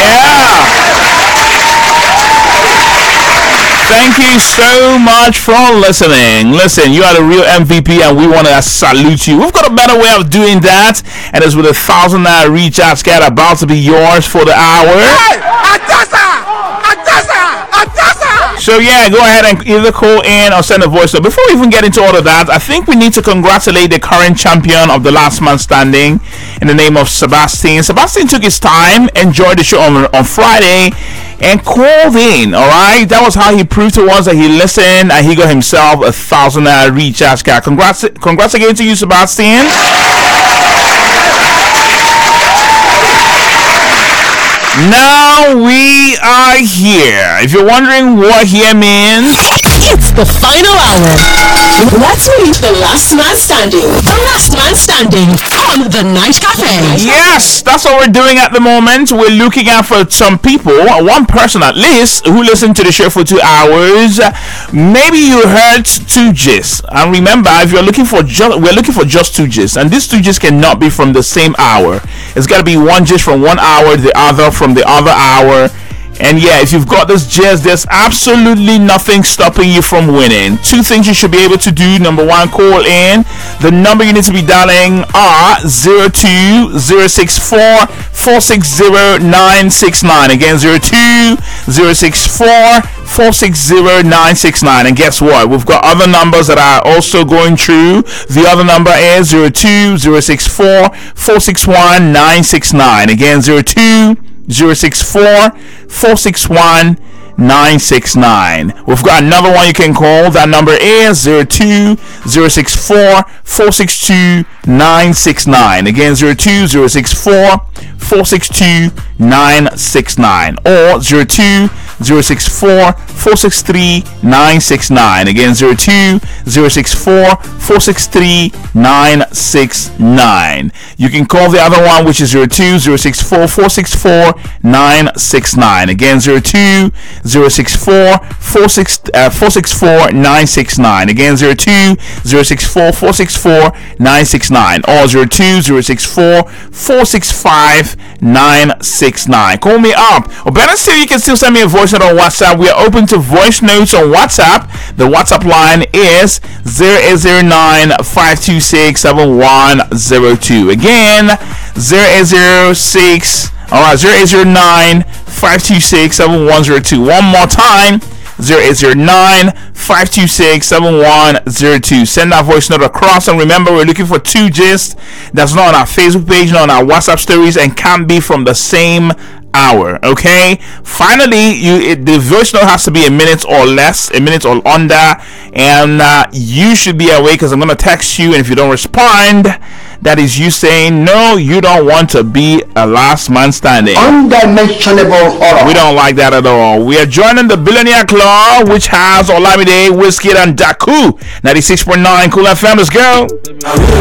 Thank you so much for listening. Listen, you are the real MVP and we want to salute you. We've got a better way of doing that, and it's with $1,000 recharge card about to be yours for the hour. So yeah, go ahead and either call in or send a voice. So before we even get into all of that, I think we need to congratulate the current champion of the last man standing in the name of Sebastian. Sebastian took his time, enjoyed the show on Friday, and called in. All right, that was how he proved to us that he listened and he got himself $1,000 recharge card. Congrats again to you, Sebastian. Now we are here. If you're wondering what here means, it's the final hour. Let's meet the last man standing. The last man standing on the Night Cafe. Yes, that's what we're doing at the moment. We're looking out for some people, one person at least, who listened to the show for 2 hours. Maybe you heard 2 gists. And remember, if you're looking for we're looking for just 2 gists, and these 2 gists cannot be from the same hour. It's got to be one gist from 1 hour, the other from the other hour. And yeah, if you've got this gist, there's absolutely nothing stopping you from winning. 2 things you should be able to do. Number 1, call in. The number you need to be dialing are 02064 460 969. Again, 02064 460 969. And guess what? We've got other numbers that are also going through. The other number is 02064 461 969. Again, 02064 461 969. We've got another one you can call. That number is 02064 462 969. Again, 02064 462 969 or 02064 463 969. Again, 02064 463 969. You can call the other one, which is 02064 464 969. Again, 02064 464 969. Again, 02064 464 969 or 02064 465 969. Call me up, or better still, you can still send me a voice note on WhatsApp. We are open to voice notes on WhatsApp. The WhatsApp line is 0809-526-7102. Again, 0809-526-7102. One more time, 0809-526-7102. Send that voice note across, and remember, we're looking for 2 gists that's not on our Facebook page, not on our WhatsApp stories, and can't be from the same hour. Okay, finally, the voice note has to be a minute or less, a minute or under, and you should be awake, because I'm going to text you, and if you don't respond, that is you saying no, you don't want to be a last man standing. Undimensionable horror. We don't like that at all. We are joining the Billionaire Club, which has Olamide, Wizkid, and Daku. 96.9 Cool FM. Let's go.